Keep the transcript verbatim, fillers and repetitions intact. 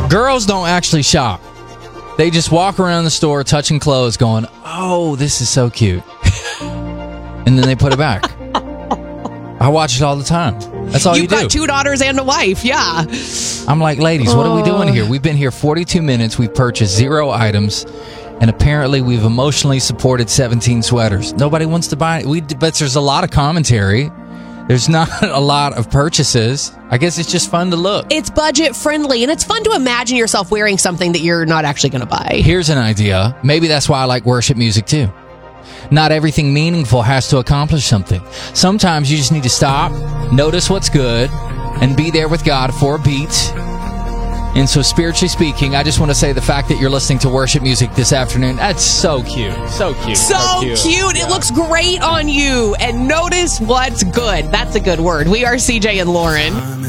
Girls don't actually shop. They just walk around the store touching clothes going, oh, this is so cute. And then they put it back. I watch it all the time. That's all You've you do. You've got two daughters and a wife, yeah. I'm like, ladies, what are we doing here? We've been here forty-two minutes. We've purchased zero items. And apparently we've emotionally supported seventeen sweaters. Nobody wants to buy it. We, but there's a lot of commentary. There's not a lot of purchases. I guess it's just fun to look. It's budget friendly, and it's fun to imagine yourself wearing something that you're not actually going to buy. Here's an idea. Maybe that's why I like worship music too. Not everything meaningful has to accomplish something. Sometimes you just need to stop, notice what's good, and be there with God for a beat. And so spiritually speaking, I just want to say the fact that you're listening to worship music this afternoon, that's so cute. So cute. So, so cute. cute. Yeah. It looks great on you. And notice what's good. That's a good word. We are C J and Lauren.